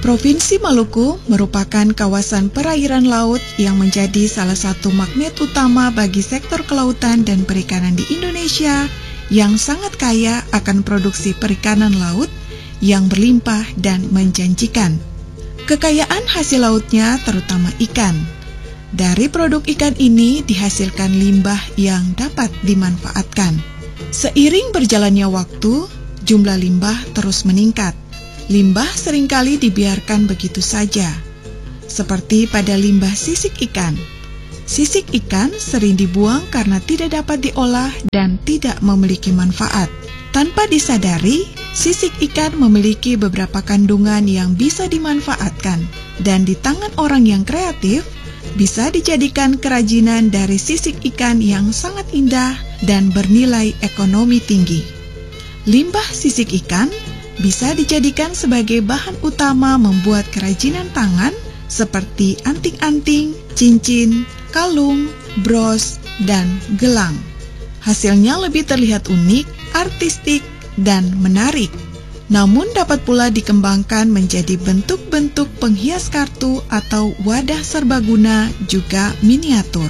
Provinsi Maluku merupakan kawasan perairan laut yang menjadi salah satu magnet utama bagi sektor kelautan dan perikanan di Indonesia yang sangat kaya akan produksi perikanan laut yang berlimpah dan menjanjikan. Kekayaan hasil lautnya terutama ikan. Dari produk ikan ini dihasilkan limbah yang dapat dimanfaatkan. Seiring berjalannya waktu, jumlah limbah terus meningkat. Limbah seringkali dibiarkan begitu saja, seperti pada limbah sisik ikan. Sisik ikan sering dibuang karena tidak dapat diolah dan tidak memiliki manfaat. Tanpa disadari, sisik ikan memiliki beberapa kandungan yang bisa dimanfaatkan, dan di tangan orang yang kreatif, bisa dijadikan kerajinan dari sisik ikan yang sangat indah dan bernilai ekonomi tinggi. Limbah sisik ikan bisa dijadikan sebagai bahan utama membuat kerajinan tangan seperti anting-anting, cincin, kalung, bros, dan gelang. Hasilnya lebih terlihat unik, artistik, dan menarik. Namun dapat pula dikembangkan menjadi bentuk-bentuk penghias kartu atau wadah serbaguna juga miniatur.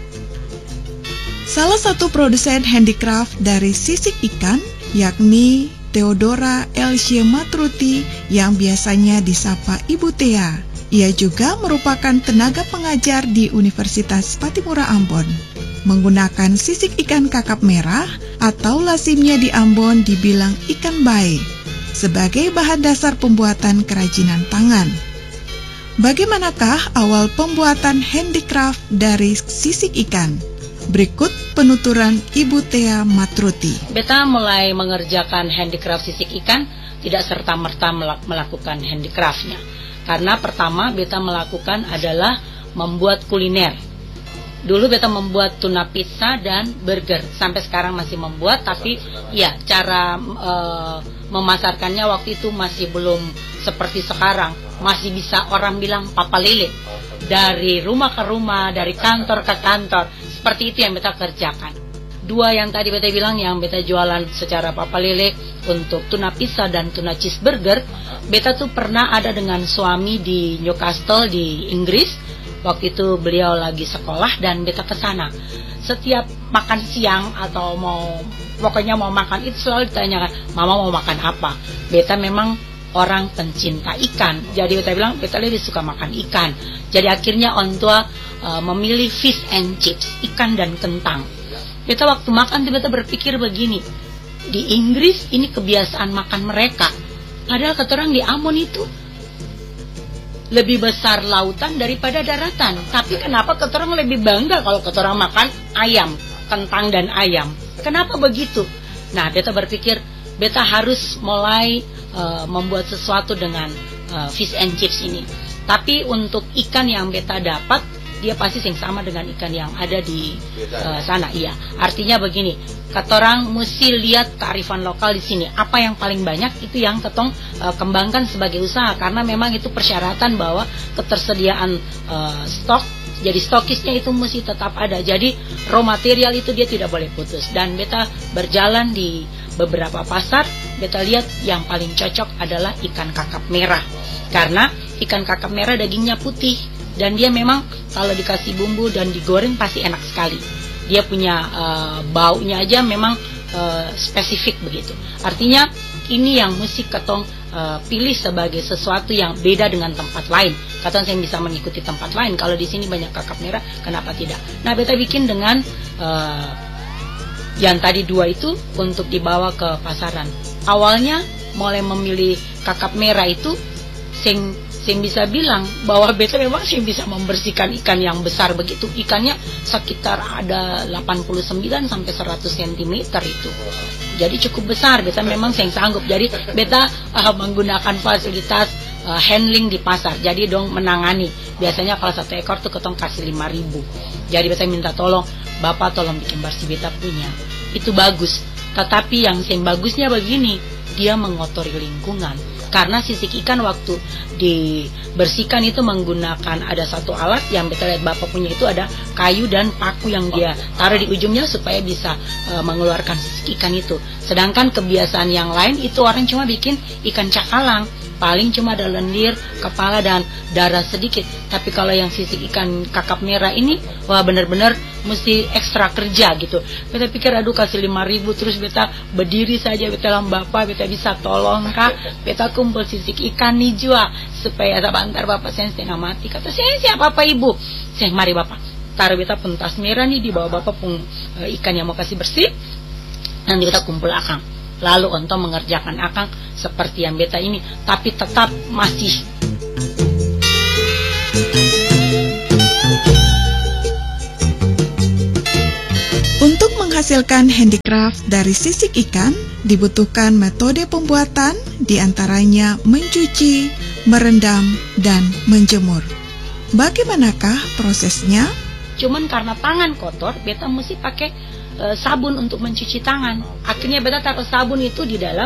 Salah satu produsen handicraft dari sisik ikan yakni Theodora Elsye Matruti yang biasanya disapa Ibu Thea. Ia juga merupakan tenaga pengajar di Universitas Patimura Ambon. Menggunakan sisik ikan kakap merah atau lazimnya di Ambon dibilang ikan bae sebagai bahan dasar pembuatan kerajinan tangan. Bagaimanakah awal pembuatan handicraft dari sisik ikan? Berikut penuturan Ibu Thea Matruti. Beta mulai mengerjakan handicraft sisik ikan tidak serta-merta melakukan handicraftnya. Karena pertama beta melakukan adalah membuat kuliner. Dulu beta membuat tuna pizza dan burger. Sampai sekarang masih membuat, tapi ya cara memasarkannya waktu itu masih belum seperti sekarang. Masih bisa orang bilang papa lele. Dari rumah ke rumah, dari kantor ke kantor. Seperti itu yang beta kerjakan. Dua yang tadi beta bilang yang beta jualan secara papa lele untuk tuna pizza dan tuna cheeseburger, beta tuh pernah ada dengan suami di Newcastle di Inggris. Waktu itu beliau lagi sekolah dan beta ke sana. Setiap makan siang atau pokoknya mau makan itu selalu ditanyakan, "Mama mau makan apa?" Beta memang orang pencinta ikan. Jadi beta bilang beta lebih suka makan ikan. Jadi akhirnya orang tua memilih fish and chips, ikan dan kentang. Beta waktu makan beta berpikir begini, di Inggris ini kebiasaan makan mereka. Padahal kata orang di Ambon itu lebih besar lautan daripada daratan. Tapi kenapa kata orang lebih bangga kalau kata orang makan ayam, kentang dan ayam? Kenapa begitu? Nah, beta berpikir beta harus mulai membuat sesuatu dengan fish and chips ini. Tapi untuk ikan yang beta dapat, dia pasti yang sama dengan ikan yang ada di sana. Iya, artinya begini, katorang mesti lihat kearifan lokal di sini. Apa yang paling banyak itu yang ketong kembangkan sebagai usaha, karena memang itu persyaratan bahwa ketersediaan stok. Jadi stokisnya itu mesti tetap ada. Jadi raw material itu dia tidak boleh putus. Dan beta berjalan di beberapa pasar, beta lihat yang paling cocok adalah ikan kakap merah. Karena ikan kakap merah dagingnya putih. Dan dia memang kalau dikasih bumbu dan digoreng pasti enak sekali. Dia punya baunya aja memang spesifik begitu. Artinya ini yang mesti ketong pilih sebagai sesuatu yang beda dengan tempat lain. Katong saya bisa mengikuti tempat lain. Kalau di sini banyak kakap merah, kenapa tidak? Nah, beta bikin dengan yang tadi dua itu untuk dibawa ke pasaran. Awalnya mulai memilih kakap merah itu, saya bisa bilang bahwa beta memang saya bisa membersihkan ikan yang besar begitu. Ikannya sekitar ada 89 sampai 100 cm itu. Jadi cukup besar, beta memang saya sanggup. Jadi beta menggunakan fasilitas handling di pasar. Jadi dong menangani. Biasanya kalau satu ekor tuh ketong kasih 5.000. Jadi beta minta tolong, Bapak tolong bikin bersih, beta punya. Itu bagus. Tetapi yang bagusnya begini, dia mengotori lingkungan. Karena sisik ikan waktu dibersihkan itu menggunakan ada satu alat yang beta lihat Bapak punya itu ada kayu dan paku yang dia taruh di ujungnya supaya bisa mengeluarkan sisik ikan itu. Sedangkan kebiasaan yang lain itu orang cuma bikin ikan cakalang. paling cuma ada lendir, kepala dan darah sedikit. Tapi kalau yang sisik ikan kakap merah ini, wah benar-benar mesti ekstra kerja gitu. Beta pikir aduh kasih 5.000 terus beta berdiri saja, beta bilang bapak beta bisa tolong kah, beta kumpul sisik ikan nih jual supaya sebentar bapak saya setengah mati. Kata saya siapa apa ibu, saya mari bapak taruh beta pentas merah nih di bawah bapak pun ikan yang mau kasih bersih, nanti beta kumpul akang. Lalu untuk mengerjakan akang seperti yang beta ini, tapi tetap masih untuk menghasilkan handicraft dari sisik ikan dibutuhkan metode pembuatan, diantaranya mencuci, merendam, dan menjemur. Bagaimanakah prosesnya? cuman karena tangan kotor, beta mesti pakai sabun untuk mencuci tangan. Akhirnya beta taruh sabun itu di dalam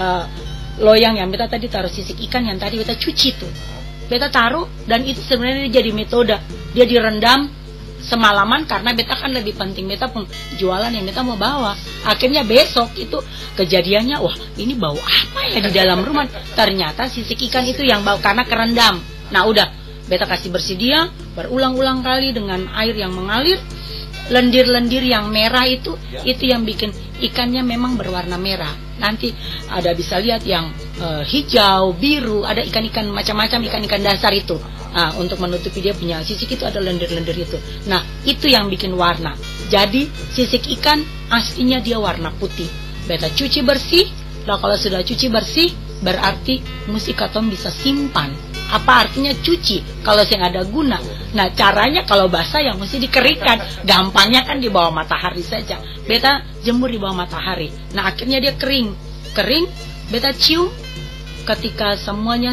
loyang yang beta tadi taruh sisik ikan yang tadi beta cuci tuh. Beta taruh dan itu sebenarnya jadi metode. Dia direndam semalaman karena beta kan lebih penting beta pun jualan yang beta mau bawa. Akhirnya besok itu kejadiannya, wah ini bau apa ya di dalam rumah? Ternyata sisik ikan itu yang bau karena kerendam. Nah udah, beta kasih bersih dia berulang-ulang kali dengan air yang mengalir. Lendir-lendir yang merah itu yang bikin ikannya memang berwarna merah. Nanti ada bisa lihat yang hijau, biru, ada ikan-ikan macam-macam, ikan-ikan dasar itu. Nah, untuk menutupi dia punya sisik itu ada lendir-lendir itu. Nah, itu yang bikin warna. Jadi sisik ikan aslinya dia warna putih. Beta cuci bersih. Nah, kalau sudah cuci bersih berarti mesti katong bisa simpan. Apa artinya cuci? Kalau yang ada guna. Nah caranya kalau basah yang mesti dikeringkan. Gampangnya kan di bawah matahari saja. Beta jemur di bawah matahari. Nah akhirnya dia kering. Kering, beta cium. Ketika semuanya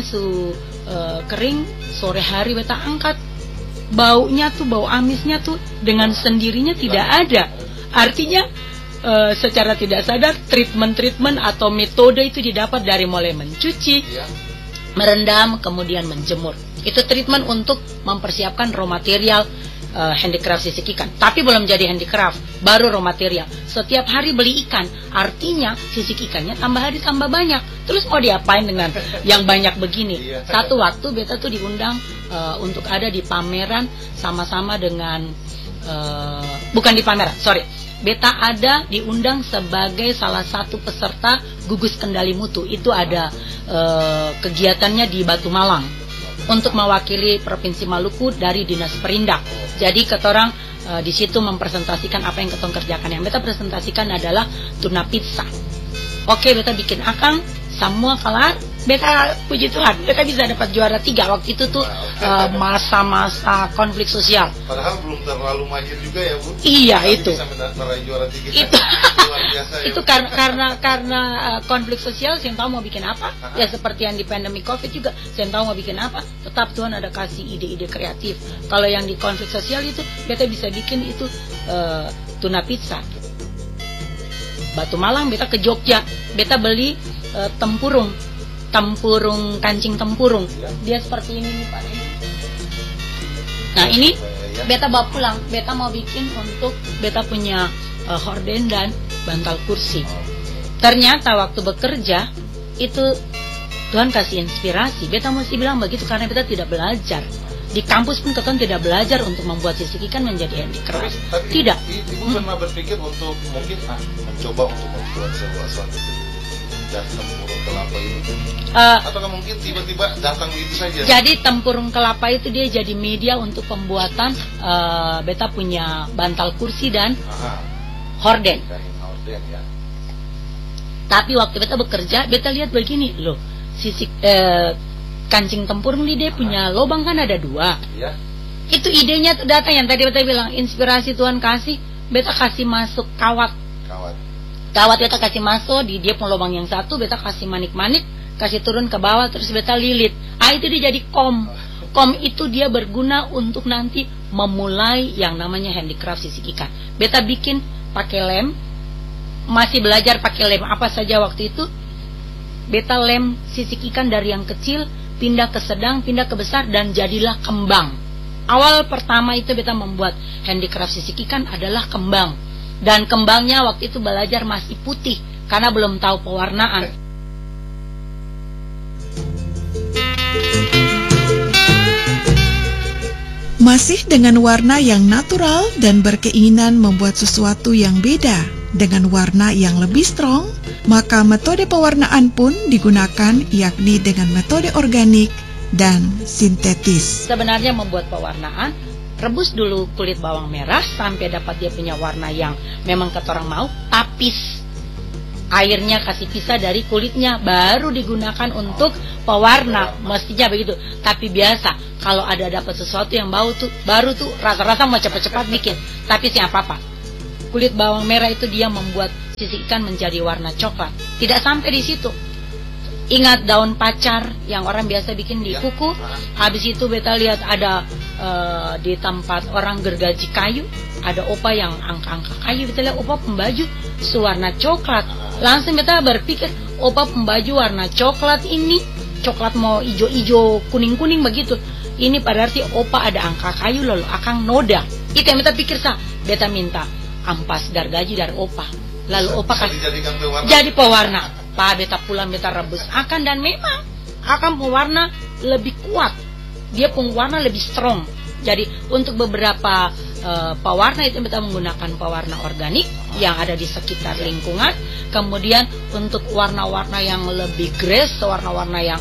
kering, sore hari beta angkat. Baunya tuh, bau amisnya tuh dengan sendirinya tidak ada. Artinya secara tidak sadar treatment atau metode itu didapat dari mulai mencuci, merendam, kemudian menjemur. Itu treatment untuk mempersiapkan raw material handicraft sisik ikan. Tapi belum jadi handicraft, baru raw material. Setiap hari beli ikan, artinya sisik ikannya tambah hari tambah banyak. Terus mau diapain dengan yang banyak begini? Satu waktu beta tuh diundang untuk ada di pameran sama-sama dengan bukan di pameran, sorry. Beta ada diundang sebagai salah satu peserta gugus kendali mutu. Itu ada kegiatannya di Batu Malang untuk mewakili Provinsi Maluku dari Dinas Perindak. Jadi ketorang di situ mempresentasikan apa yang ketong kerjakan. Yang beta presentasikan adalah tuna pizza. Oke, beta bikin akang, semua kelar. Beta puji Tuhan, beta bisa dapat juara 3 waktu itu tuh masa-masa konflik sosial. Padahal belum terlalu majir juga ya Bu. Iya itu. Bisa meraih juara 3. Itu. Luar biasa, ya, itu karena konflik sosial. Saya tahu mau bikin apa. Ya seperti yang di pandemi COVID juga. Saya tahu mau bikin apa. Tetap Tuhan ada kasih ide-ide kreatif. Kalau yang di konflik sosial itu, beta bisa bikin itu tuna pizza. Batu Malang, beta ke Jogja, beta beli tempurung kancing tempurung. Dia seperti ini nih Pak. Nah ini beta bawa pulang. Beta mau bikin untuk beta punya horden dan bantal kursi. Ternyata waktu bekerja itu Tuhan kasih inspirasi. Beta mesti bilang begitu karena beta tidak belajar. Di kampus pun kita tidak belajar untuk membuat sisik ikan menjadi handicraft. Tidak. Ibu pernah berpikir untuk mungkin mencoba untuk membuat sesuatu tempurung kelapa itu, atau mungkin tiba-tiba datang itu saja? Jadi tempurung kelapa itu dia jadi media untuk pembuatan beta punya bantal kursi dan horden. Ya. Tapi waktu beta bekerja, beta lihat begini loh, sisik kancing tempurung ini dia punya lubang kan ada 2. Ya. Itu idenya tuh datang yang tadi beta bilang inspirasi Tuhan kasih, beta kasih masuk kawat beta kasih masuk di dia pun lubang yang satu, beta kasih manik-manik, kasih turun ke bawah, terus beta lilit. Itu dia jadi kom itu dia berguna untuk nanti memulai yang namanya handicraft sisik ikan. Beta bikin pakai lem, masih belajar pakai lem apa saja waktu itu. Beta lem sisik ikan dari yang kecil pindah ke sedang, pindah ke besar, dan jadilah kembang. Awal pertama itu beta membuat handicraft sisik ikan adalah kembang. Dan kembangnya waktu itu belajar masih putih karena belum tahu pewarnaan. Masih dengan warna yang natural dan berkeinginan membuat sesuatu yang beda dengan warna yang lebih strong, maka metode pewarnaan pun digunakan, yakni dengan metode organik dan sintetis. Sebenarnya membuat pewarnaan, rebus dulu kulit bawang merah sampai dapat dia punya warna yang memang ketorang mau, tapis. Airnya kasih pisah dari kulitnya, baru digunakan untuk pewarna, mestinya begitu. Tapi biasa kalau ada dapat sesuatu yang bau tuh, baru tuh rasa-rasa mau cepat-cepat bikin. Tapi sih apa-apa, kulit bawang merah itu dia membuat sisik ikan menjadi warna coklat. Tidak sampai di situ. Ingat daun pacar yang orang biasa bikin di kuku. Habis itu beta lihat ada di tempat orang gergaji kayu, ada opa yang angka-angka kayu. Beta lihat opa pembaju sewarna coklat. Langsung beta berpikir, opa pembaju warna coklat ini, coklat mau ijo-ijo, kuning-kuning begitu. Ini berarti opa ada angka kayu lalu akang noda. Itu yang beta pikir sah. Beta minta ampas gergaji dari opa. Lalu opa kasih jadi pewarna. Pak, beta pulang beta rebus akan, dan memang akan pewarna lebih kuat. Dia pewarna lebih strong. Jadi untuk beberapa pewarna itu beta menggunakan pewarna organik yang ada di sekitar lingkungan. Kemudian untuk warna-warna yang lebih grace, warna-warna yang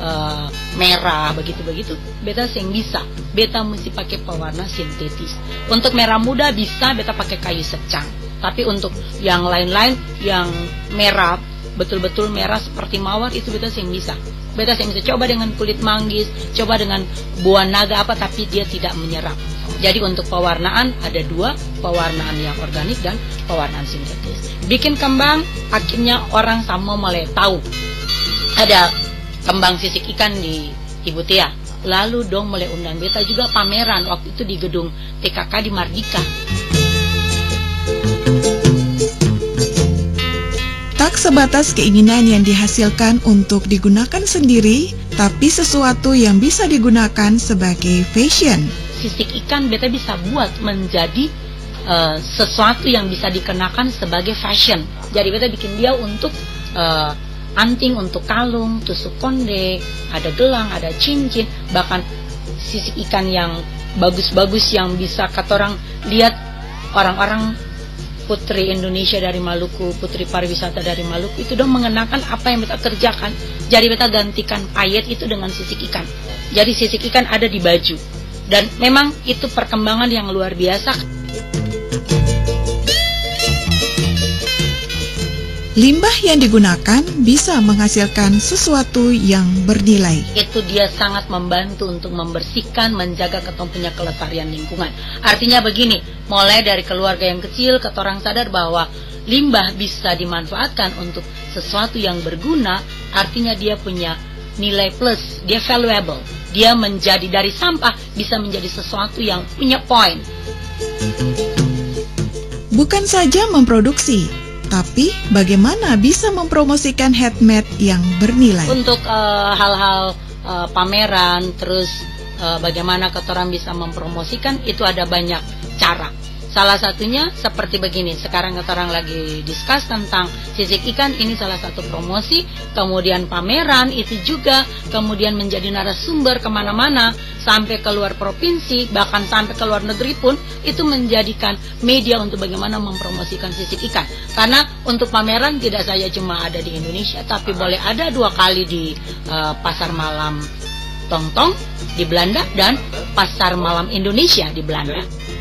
merah begitu-begitu, beta sing bisa. Beta mesti pakai pewarna sintetis. Untuk merah muda bisa beta pakai kayu secang. Tapi untuk yang lain-lain yang merah, betul-betul merah seperti mawar, itu beta sing bisa. Beta sing bisa coba dengan kulit manggis, coba dengan buah naga apa, tapi dia tidak menyerap. Jadi untuk pewarnaan ada dua, pewarnaan yang organik dan pewarnaan sintetis. Bikin kembang, akhirnya orang sama mulai tahu ada kembang sisik ikan di Ibu Tia. Lalu dong mulai undang beta juga pameran waktu itu di gedung TKK di Mardika. Tak sebatas keinginan yang dihasilkan untuk digunakan sendiri, tapi sesuatu yang bisa digunakan sebagai fashion. Sisik ikan beta bisa buat menjadi sesuatu yang bisa dikenakan sebagai fashion. Jadi beta bikin dia untuk anting, untuk kalung, tusuk konde, ada gelang, ada cincin, bahkan sisik ikan yang bagus-bagus yang bisa katorang lihat orang-orang putri Indonesia dari Maluku, putri pariwisata dari Maluku itu dong mengenakan apa yang beta kerjakan. Jadi beta gantikan payet itu dengan sisik ikan. Jadi sisik ikan ada di baju. Dan memang itu perkembangan yang luar biasa. Limbah yang digunakan bisa menghasilkan sesuatu yang bernilai. Itu dia sangat membantu untuk membersihkan, menjaga ketong punya kelestarian lingkungan. Artinya begini, mulai dari keluarga yang kecil, ketorang sadar bahwa limbah bisa dimanfaatkan untuk sesuatu yang berguna. Artinya dia punya nilai plus, dia valuable. Dia menjadi dari sampah bisa menjadi sesuatu yang punya poin. Bukan saja memproduksi, tapi bagaimana bisa mempromosikan handmade yang bernilai. Untuk hal-hal pameran, terus bagaimana ketorang bisa mempromosikan, itu ada banyak cara. Salah satunya seperti begini, sekarang ketorang lagi discuss tentang sisik ikan, ini salah satu promosi. Kemudian pameran itu juga, kemudian menjadi narasumber kemana-mana, sampai keluar provinsi, bahkan sampai ke luar negeri pun, itu menjadikan media untuk bagaimana mempromosikan sisik ikan. Karena untuk pameran tidak saja cuma ada di Indonesia, tapi boleh ada 2 kali di Pasar Malam Tongtong di Belanda dan Pasar Malam Indonesia di Belanda.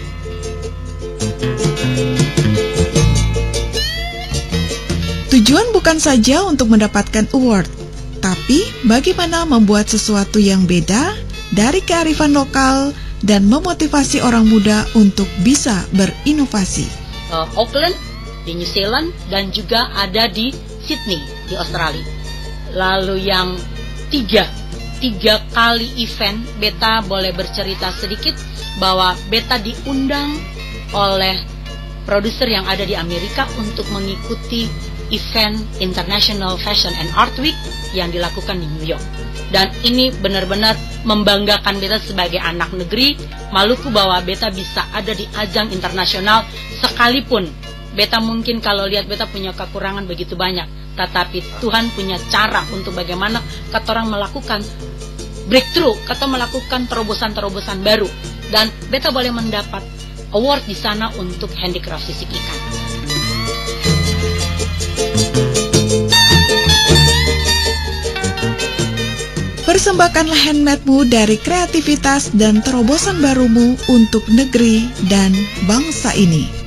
Tujuan bukan saja untuk mendapatkan award, tapi bagaimana membuat sesuatu yang beda dari kearifan lokal dan memotivasi orang muda untuk bisa berinovasi. Auckland di New Zealand dan juga ada di Sydney di Australia. Lalu yang tiga kali event, beta boleh bercerita sedikit bahwa beta diundang oleh produser yang ada di Amerika untuk mengikuti event International Fashion and Art Week yang dilakukan di New York. Dan ini benar-benar membanggakan beta sebagai anak negeri Maluku bahwa beta bisa ada di ajang internasional, sekalipun beta mungkin kalau lihat beta punya kekurangan begitu banyak, tetapi Tuhan punya cara untuk bagaimana ketorang melakukan breakthrough atau melakukan terobosan-terobosan baru, dan beta boleh mendapat award di sana untuk handicraft sisik ikan. Persembahkanlah handmade-mu dari kreativitas dan terobosan barumu untuk negeri dan bangsa ini.